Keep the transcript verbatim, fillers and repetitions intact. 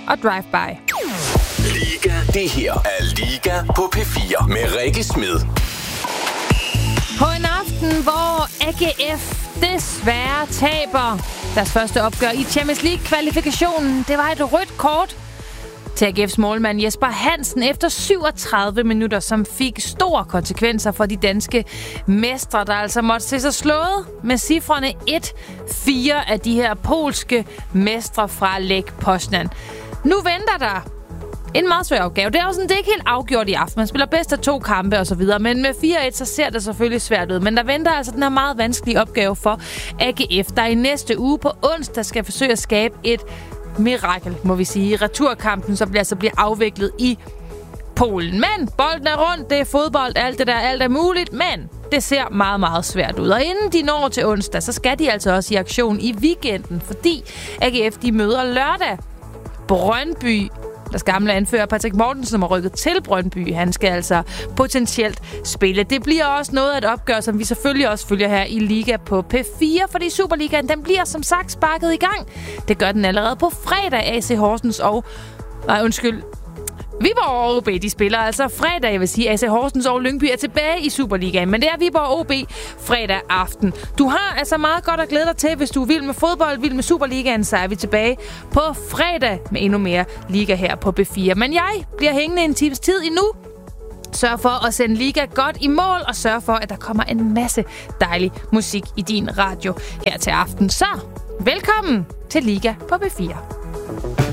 og Drive-By. Liga, det her er Liga på P fire med Rikke Smed. På en aften, hvor A G F desværre taber deres første opgør i Champions League-kvalifikationen. Det var et rødt kort til A G F's målmand Jesper Hansen efter syvogtredive minutter, som fik store konsekvenser for de danske mestre, der altså måtte se sig slået med cifrene et fire af de her polske mestre fra Lech Poznan. Nu venter der en meget svær opgave. Det er jo sådan, det er ikke helt afgjort i aften. Man spiller bedst af to kampe og så videre, men med fire et, så ser det selvfølgelig svært ud. Men der venter altså den her meget vanskelige opgave for A G F, der i næste uge på onsdag skal forsøge at skabe et mirakel, må vi sige. Returkampen, så bliver, så bliver afviklet i Polen. Men bolden er rundt, det er fodbold, alt det der, alt er muligt, men det ser meget, meget svært ud. Og inden de når til onsdag, så skal de altså også i aktion i weekenden, fordi A G F, de møder lørdag Brøndby. Deres gamle anfører Patrick Mortensen, som har rykket til Brøndby. Han skal altså potentielt spille. Det bliver også noget af et opgør, som vi selvfølgelig også følger her i Liga på P fire, fordi Superligaen, den bliver som sagt sparket i gang. Det gør den allerede på fredag. A C Horsens og... Nej, undskyld. Viborg og O B, de spiller altså fredag, jeg vil sige. A C Horsens og Lyngby er tilbage i Superligaen, men det er Viborg og O B fredag aften. Du har altså meget godt at glæde dig til, hvis du er vild med fodbold, vild med Superligaen, så er vi tilbage på fredag med endnu mere Liga her på B fire. Men jeg bliver hængende en times tid endnu. Sørg for at sende Liga godt i mål, og sørg for, at der kommer en masse dejlig musik i din radio her til aften. Så velkommen til Liga på B fire.